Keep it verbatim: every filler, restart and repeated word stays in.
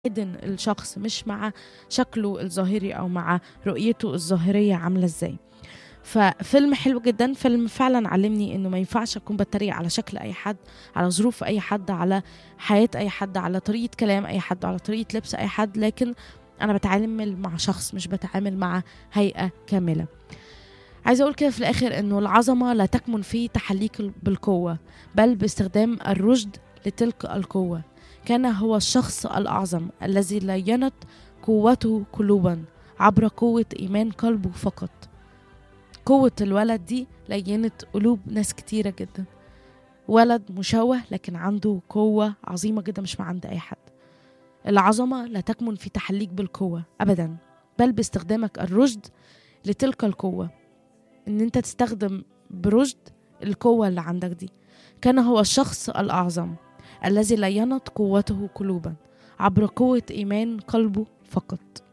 معادن الشخص، مش مع شكله الظاهري أو مع رؤيته الظاهرية عاملة ازاي. ففيلم حلو جدا، فيلم فعلا علمني انه ما ينفعش اكون بتريق على شكل اي حد، على ظروف اي حد، على حياة اي حد، على طريقة كلام اي حد، على طريقة لبس اي حد، لكن انا بتعامل مع شخص، مش بتعامل مع هيئة كاملة. عايزة اقول كده في الاخر انه العظمة لا تكمن في تحليك بالقوة، بل باستخدام الرشد لتلك القوة. كان هو الشخص الأعظم الذي لينت قوته قلوبا عبر قوة إيمان قلبه فقط. قوة الولد دي لينت قلوب ناس كتيرة جدا. ولد مشوه لكن عنده قوة عظيمة جدا مش مع عند أي حد. العظمة لا تكمن في تحليك بالقوة أبدا، بل باستخدامك الرشد لتلك القوة، إن أنت تستخدم برشد القوة اللي عندك دي. كان هو الشخص الأعظم الذي لينت قوته قلوبا عبر قوة إيمان قلبه فقط.